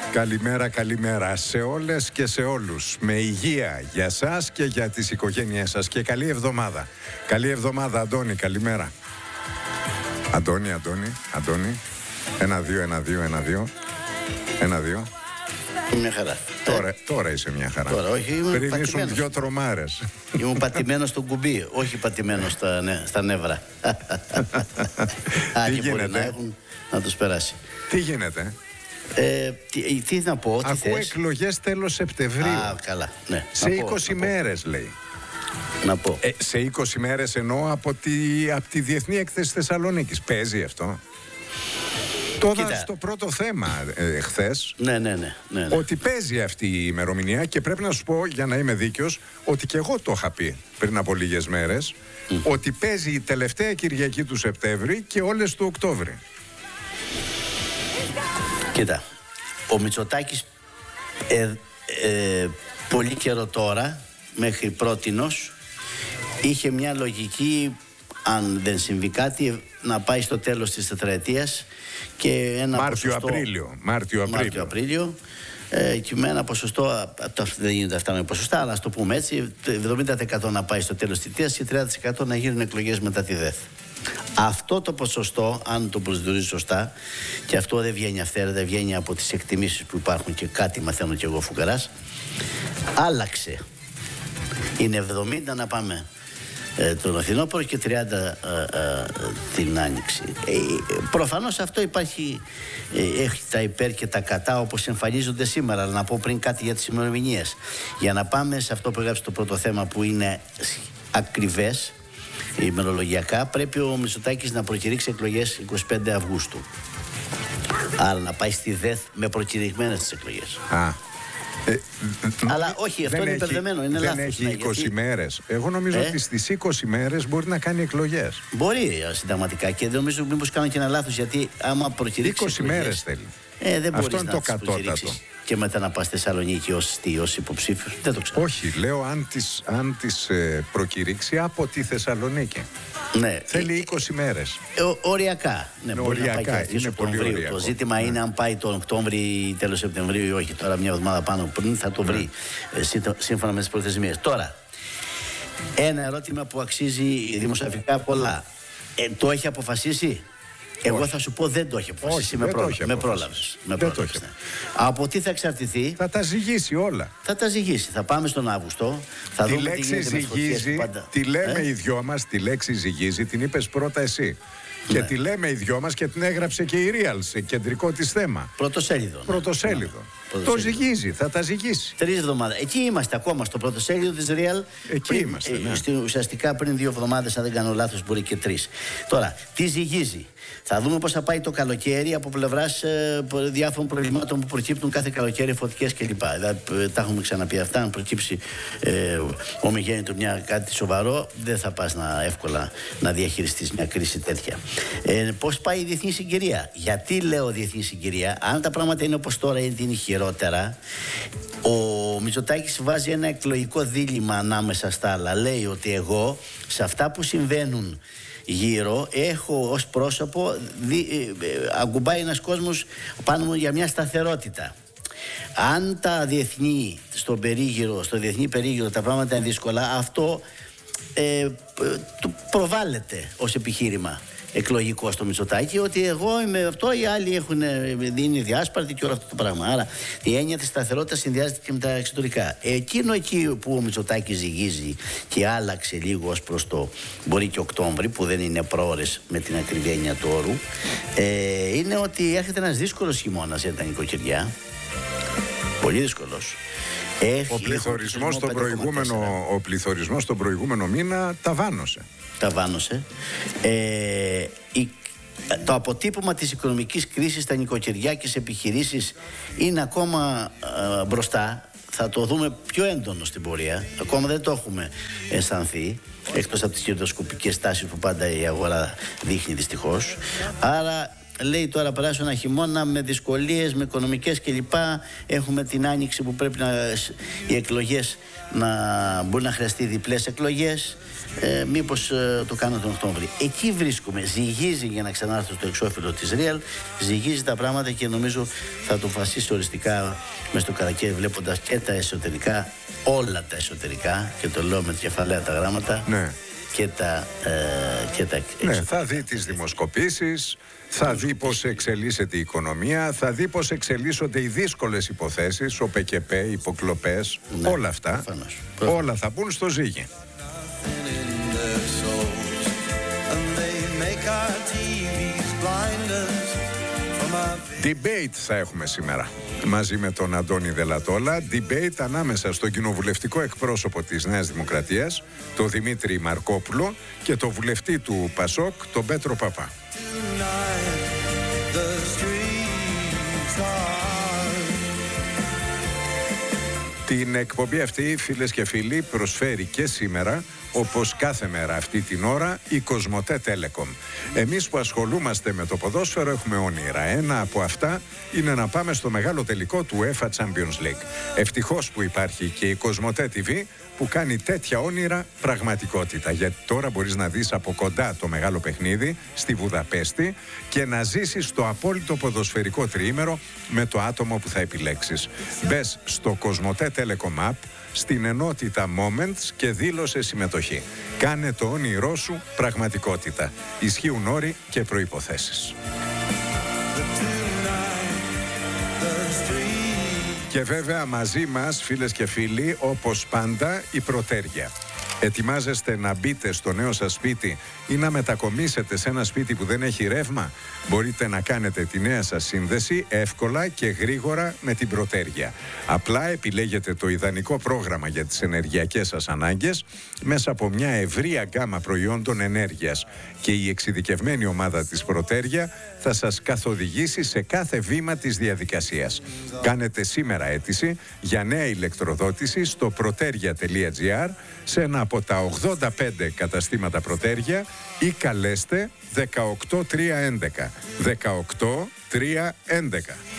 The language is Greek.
Καλημέρα, καλημέρα σε όλες και σε όλους. Με υγεία για σας και για τις οικογένειές σας. Και καλή εβδομάδα. Καλή εβδομάδα, Αντώνη, καλημέρα. Αντώνη. 1-2. Μια χαρά. Τώρα είσαι μια χαρά. Τώρα, όχι, πριν ήσουν δυο τρομάρες. Ήμουν πατημένος στο κουμπί, όχι πατημένος στα νεύρα. Τι γίνεται γίνεται? να έχουν να τους περάσει. Τι γίνεται? Τι να πω, τι Ακούω θες? εκλογές τέλος Σεπτεμβρίου. Καλά, ναι. Σε 20 μέρες λέει. Να πω. Σε 20 μέρες εννοώ από τη Διεθνή Έκθεση Θεσσαλονίκης. Παίζει αυτό? Τώρα στο πρώτο θέμα χθες, Ναι. ότι παίζει αυτή η ημερομηνία και πρέπει να σου πω, για να είμαι δίκαιος, ότι και εγώ το είχα πει πριν από λίγες μέρες, ότι παίζει η τελευταία Κυριακή του Σεπτέμβρη και όλες του Οκτώβρη. Κοίτα, ο Μητσοτάκης πολύ καιρό τώρα, μέχρι πρότινος, είχε μια λογική, αν δεν συμβεί κάτι, να πάει στο τέλος της τετραετίας και ένα Μάρτιο-Απρίλιο και με ένα ποσοστό, δεν γίνεται αυτά με ποσοστά, αλλά ας το πούμε έτσι, 70% να πάει στο τέλος της θητείας και 30% να γίνουν εκλογές μετά τη ΔΕΘ. Αυτό το ποσοστό, αν το προσδιορίζει σωστά, και αυτό δεν βγαίνει αυθαίρετα, βγαίνει από τις εκτιμήσεις που υπάρχουν και κάτι μαθαίνω και εγώ φουκαράς, άλλαξε. Είναι 70 να πάμε τον Αθηνόπορο και 30 την Άνοιξη. Προφανώς αυτό υπάρχει, έχει τα υπέρ και τα κατά όπως εμφανίζονται σήμερα. Αλλά να πω πριν κάτι για τις ημερομηνίες. Για να πάμε σε αυτό που έγραψε το πρώτο θέμα, που είναι ακριβές ημερολογιακά, πρέπει ο Μητσοτάκης να προκηρύξει εκλογές 25 Αυγούστου. Άρα να πάει στη ΔΕΘ με προκηρυγμένες τις εκλογές. Αλλά όχι, αυτό είναι μπερδεμένο, είναι λάθος. Δεν έχει 20 μέρες. Εγώ νομίζω ότι στις 20 μέρες μπορεί να κάνει εκλογές. Μπορεί συνταγματικά, και δεν νομίζω μήπως κάνω και ένα λάθος, γιατί άμα προκηρύξει 20 μέρες θέλει. Δεν αυτό μπορείς είναι να το κατώτατο. Και μετά να πας στη Θεσσαλονίκη ως υποψήφιος. Δεν το ξέρω. Όχι, λέω αν τις προκηρύξει από τη Θεσσαλονίκη. Ναι. Θέλει 20 μέρες. Οριακά. Ναι, μπορεί να πάει και αρχές Οκτωβρίου. Το ζήτημα είναι αν πάει τον Οκτώβρη ή τέλος Σεπτεμβρίου ή όχι. Τώρα μια εβδομάδα πάνω πριν θα το βρει σύμφωνα με τις προθεσμίες. Τώρα, ένα ερώτημα που αξίζει δημοσιογραφικά πολλά. Το έχει αποφασίσει? Εγώ θα σου πω, δεν το έχει αποφασίσει. Με πρόλαβες. Από τι θα εξαρτηθεί? Θα τα ζυγίσει όλα. Θα τα ζυγίσει. Θα πάμε στον Αύγουστο. Θα τη δούμε λέξη ζυγίζει, τη λέμε οι δυο μας, τη λέξη ζυγίζει, την είπες πρώτα εσύ. Και τη λέμε οι δυο μας και την έγραψε και η Real σε κεντρικό της θέμα. Πρωτοσέλιδο. Το ζυγίζει, θα τα ζυγίσει. 3 εβδομάδες. Εκεί είμαστε ακόμα, στο πρωτοσέλιδο της Real. Εκεί είμαστε. Ουσιαστικά πριν 2 εβδομάδες, αν δεν κάνω λάθος, μπορεί και 3. Τώρα, τι ζυγίζει? Θα δούμε πώς θα πάει το καλοκαίρι από πλευράς διάφορων προβλημάτων που προκύπτουν κάθε καλοκαίρι, φωτικές κλπ. Δηλαδή, τα έχουμε ξαναπεί αυτά. Αν προκύψει ομιγέννητο κάτι σοβαρό, δεν θα πας εύκολα να διαχειριστείς μια κρίση τέτοια. Πώς πάει η διεθνή συγκυρία? Γιατί λέω διεθνή συγκυρία? Αν τα πράγματα είναι όπως τώρα, είναι χειρότερα, ο Μητσοτάκης βάζει ένα εκλογικό δίλημμα ανάμεσα στα άλλα. Λέει ότι εγώ σε αυτά που συμβαίνουν γύρω έχω ως πρόσωπο, αγκουμπάει ένας κόσμος πάνω μου για μια σταθερότητα. Αν τα διεθνή στο διεθνή περίγυρο τα πράγματα είναι δύσκολα, αυτό προβάλλεται ως επιχείρημα εκλογικό στο Μητσοτάκη, ότι εγώ είμαι αυτό, οι άλλοι έχουν δίνει διάσπαρτη και όλο αυτό το πράγμα. Άρα η έννοια της σταθερότητας συνδυάζεται και με τα εξωτερικά. Εκείνο εκεί που ο Μητσοτάκης ζυγίζει και άλλαξε λίγο ως προς το μπορεί και Οκτώβρη, που δεν είναι προώρες με την ακριβή έννοια του όρου, είναι ότι έρχεται ένας δύσκολος χειμώνας για τα νοικοκυριά. Πολύ δύσκολος. Ο πληθωρισμός τον προηγούμενο μήνα ταβάνωσε. Το αποτύπωμα της οικονομικής κρίσης στα νοικοκυριά και σε επιχειρήσεις είναι ακόμα μπροστά. Θα το δούμε πιο έντονο στην πορεία. Ακόμα δεν το έχουμε αισθανθεί, εκτός από τις κερδοσκοπικές τάσεις που πάντα η αγορά δείχνει δυστυχώς. Άρα λέει τώρα περάσει ένα χειμώνα με δυσκολίες, με οικονομικές κλπ. Έχουμε την άνοιξη που πρέπει οι εκλογές να μπορεί να χρειαστεί διπλές εκλογές. Μήπως το κάνω τον Οκτώβρη. Εκεί βρίσκομαι. Ζυγίζει, για να ξανάρθω στο εξώφυλλο της Real, ζυγίζει τα πράγματα και νομίζω θα το φασίσει οριστικά μες στο καλοκαίρι, βλέποντας και τα εσωτερικά, όλα τα εσωτερικά, και το λέω με κεφαλαία τα γράμματα. Ναι. Και τα ναι, θα δει τις δημοσκοπήσεις, θα δει πώς εξελίσσεται η οικονομία, θα δει πώς εξελίσσονται οι δύσκολες υποθέσεις, ο ΠΚΠ, οι υποκλοπές, ναι, όλα αυτά, προφανώς. Όλα θα μπουν στο ζύγι. Debate θα έχουμε σήμερα μαζί με τον Αντώνη Δελατόλα. Debate ανάμεσα στον κοινοβουλευτικό εκπρόσωπο της Νέας Δημοκρατίας, τον Δημήτρη Μαρκόπουλο, και τον βουλευτή του Πασόκ, τον Πέτρο Παπά. Την εκπομπή αυτή, φίλες και φίλοι, προσφέρει και σήμερα, όπως κάθε μέρα αυτή την ώρα, η Κοσμοτέ Telecom. Εμείς που ασχολούμαστε με το ποδόσφαιρο έχουμε όνειρα. Ένα από αυτά είναι να πάμε στο μεγάλο τελικό του UEFA Champions League. Ευτυχώς που υπάρχει και η Κοσμοτέ TV, που κάνει τέτοια όνειρα πραγματικότητα. Γιατί τώρα μπορείς να δεις από κοντά το μεγάλο παιχνίδι στη Βουδαπέστη και να ζήσεις το απόλυτο ποδοσφαιρικό τριήμερο με το άτομο που θα επιλέξεις. Μπες στο Κοσμοτέ Telecom App, στην ενότητα Moments και δήλωσε συμμετοχή. Κάνε το όνειρό σου πραγματικότητα. Ισχύουν όροι και προϋποθέσεις. Και βέβαια μαζί μας, φίλες και φίλοι, όπως πάντα, η Προτέρια. Ετοιμάζεστε να μπείτε στο νέο σας σπίτι ή να μετακομίσετε σε ένα σπίτι που δεν έχει ρεύμα? Μπορείτε να κάνετε τη νέα σας σύνδεση εύκολα και γρήγορα με την Προτέρια. Απλά επιλέγετε το ιδανικό πρόγραμμα για τις ενεργειακές σας ανάγκες μέσα από μια ευρεία γκάμα προϊόντων ενέργειας, και η εξειδικευμένη ομάδα της Προτέρια θα σας καθοδηγήσει σε κάθε βήμα της διαδικασίας. Κάνετε σήμερα αίτηση για νέα ηλεκτροδότηση στο proteria.gr, σε ένα από τα 85 καταστήματα Προτέρια, ή καλέστε 18311. 18311.